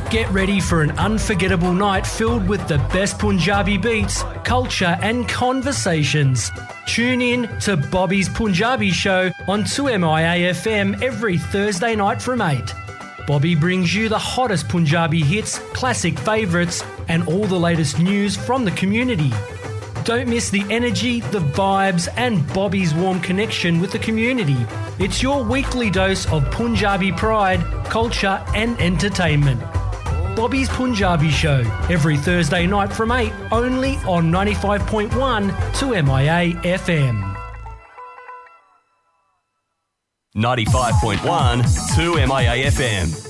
Get ready for an unforgettable night filled with the best Punjabi beats, culture and conversations. Tune in to Bobby's Punjabi Show on 2MIA FM every Thursday night from 8. Bobby brings you the hottest Punjabi hits, classic favourites and all the latest news from the community. Don't miss the energy, the vibes and Bobby's warm connection with the community. It's your weekly dose of Punjabi pride, culture and entertainment. Bobby's Punjabi Show, every Thursday night from 8, only on 95.1 2MIA FM. 95.1 2MIA FM.